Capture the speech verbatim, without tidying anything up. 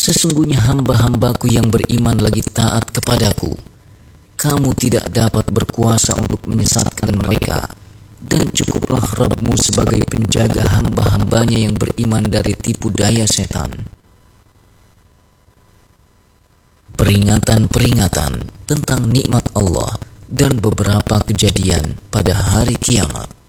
Sesungguhnya hamba-hambaku yang beriman lagi taat kepadaku. Kamu tidak dapat berkuasa untuk menyesatkan mereka, dan cukuplah Rabbmu sebagai penjaga hamba-hambanya yang beriman dari tipu daya setan. Peringatan-peringatan tentang nikmat Allah dan beberapa kejadian pada hari kiamat.